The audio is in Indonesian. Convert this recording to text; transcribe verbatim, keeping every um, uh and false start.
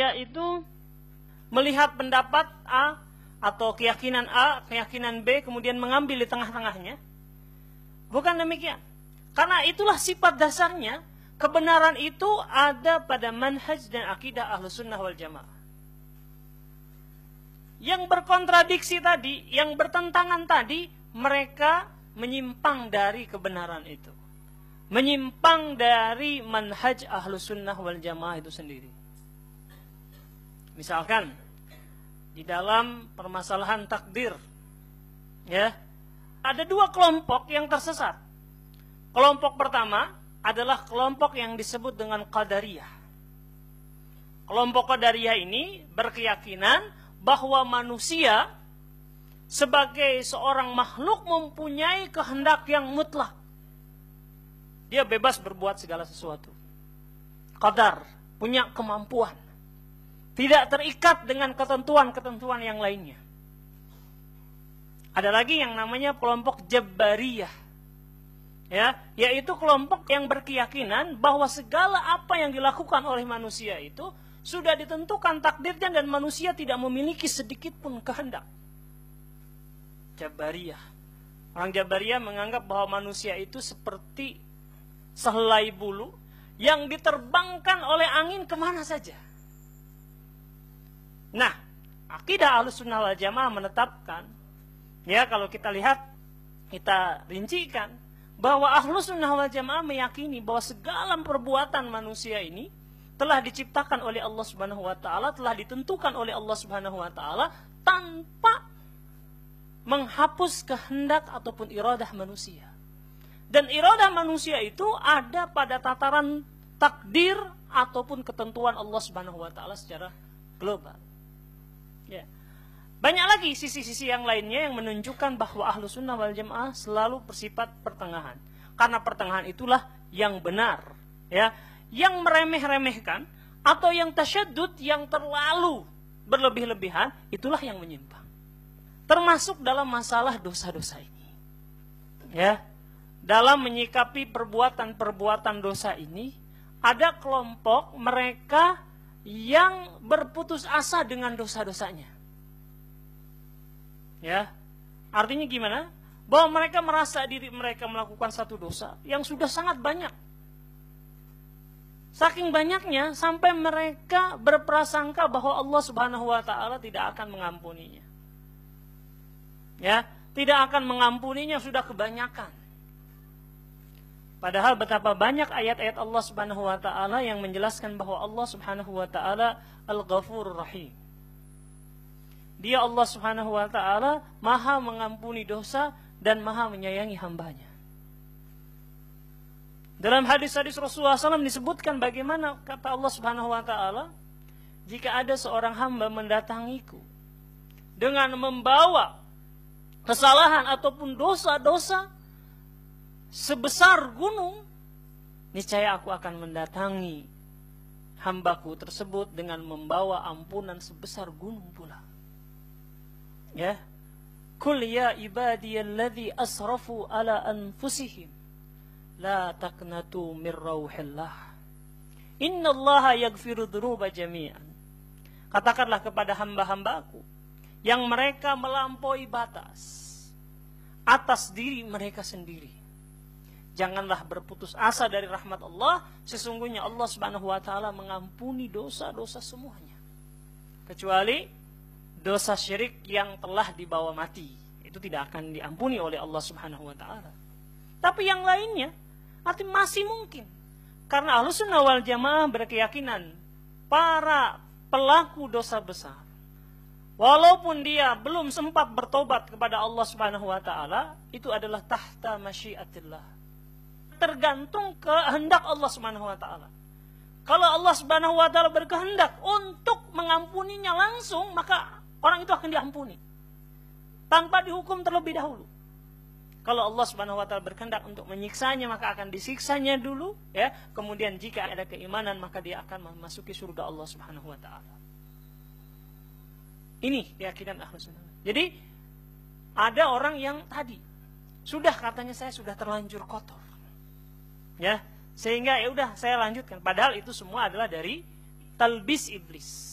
manusia itu melihat pendapat A atau keyakinan A, keyakinan B, kemudian mengambil di tengah-tengahnya. Bukan demikian. Karena itulah sifat dasarnya, kebenaran itu ada pada manhaj dan akidah Ahlussunnah wal Jamaah. Yang berkontradiksi tadi, yang bertentangan tadi, mereka menyimpang dari kebenaran itu. Menyimpang dari manhaj Ahlussunnah wal Jamaah itu sendiri. Misalkan di dalam permasalahan takdir, ya, ada dua kelompok yang tersesat. Kelompok pertama adalah kelompok yang disebut dengan Qadariyah. Kelompok Qadariyah ini berkeyakinan bahwa manusia sebagai seorang makhluk mempunyai kehendak yang mutlak. Dia bebas berbuat segala sesuatu. Qadar, punya kemampuan. Tidak terikat dengan ketentuan-ketentuan yang lainnya. Ada lagi yang namanya kelompok Jabariyah. Ya, yaitu kelompok yang berkeyakinan bahwa segala apa yang dilakukan oleh manusia itu sudah ditentukan takdirnya dan manusia tidak memiliki sedikit pun kehendak. Jabariyah. Orang Jabariyah menganggap bahwa manusia itu seperti sehelai bulu yang diterbangkan oleh angin kemana saja. Nah, akidah Ahlussunnah wal Jamaah menetapkan, ya kalau kita lihat, kita rincikan, bahwa Ahlussunnah wal Jamaah meyakini bahwa segala perbuatan manusia ini telah diciptakan oleh Allah Subhanahu wa taala, telah ditentukan oleh Allah Subhanahu wa taala tanpa menghapus kehendak ataupun iradah manusia. Dan iradah manusia itu ada pada tataran takdir ataupun ketentuan Allah Subhanahu wa taala secara global. Ya. Banyak lagi sisi-sisi yang lainnya yang menunjukkan bahwa Ahlussunnah wal Jamaah selalu bersifat pertengahan. Karena pertengahan itulah yang benar, ya. Yang meremeh-remehkan atau yang tasyaddud, yang terlalu berlebih-lebihan, itulah yang menyimpang. Termasuk dalam masalah dosa-dosa ini. Ya. Dalam menyikapi perbuatan-perbuatan dosa ini, ada kelompok mereka yang berputus asa dengan dosa-dosanya. Ya. Artinya gimana? Bahwa mereka merasa diri mereka melakukan satu dosa yang sudah sangat banyak. Saking banyaknya sampai mereka berprasangka bahwa Allah Subhanahu wa taala tidak akan mengampuninya. Ya, tidak akan mengampuninya, sudah kebanyakan. Padahal betapa banyak ayat-ayat Allah Subhanahu wa taala yang menjelaskan bahwa Allah Subhanahu wa taala Al-Ghafurur Rahim. Dia Allah Subhanahu wa taala Maha mengampuni dosa dan Maha menyayangi hambanya. Dalam hadis-hadis Rasulullah shallallahu alaihi wasallam disebutkan bagaimana kata Allah Subhanahu wa taala, jika ada seorang hamba mendatangiku dengan membawa kesalahan ataupun dosa-dosa sebesar gunung, niscaya aku akan mendatangi hambaku tersebut dengan membawa ampunan sebesar gunung pula. Ya, Qul ya ibadiyalladzi asrafu ala anfusihim la taqnatu mir rauhillah innallaha yaghfiru dzunuba jami'an. Katakanlah kepada hamba-hambaku yang mereka melampaui batas atas diri mereka sendiri, janganlah berputus asa dari rahmat Allah. Sesungguhnya Allah Subhanahu wa taala mengampuni dosa-dosa semuanya, kecuali dosa syirik yang telah dibawa mati. Itu tidak akan diampuni oleh Allah Subhanahu wa taala. Tapi yang lainnya artinya masih mungkin. Karena Ahlussunnah wal Jamaah berkeyakinan para pelaku dosa besar, walaupun dia belum sempat bertobat kepada Allah Subhanahu wa taala, itu adalah tahta masyiatillah. Tergantung kehendak Allah Subhanahu wa taala. Kalau Allah Subhanahu wa taala berkehendak untuk mengampuninya langsung, maka orang itu akan diampuni tanpa dihukum terlebih dahulu. Kalau Allah Subhanahu wa taala berkehendak untuk menyiksanya, maka akan disiksanya dulu, ya. Kemudian jika ada keimanan, maka dia akan memasuki surga Allah Subhanahu wa taala. Ini keyakinan Ahlussunnah. Jadi ada orang yang tadi sudah katanya saya sudah terlanjur kotor. Ya, sehingga ya udah saya lanjutkan, padahal itu semua adalah dari talbis iblis.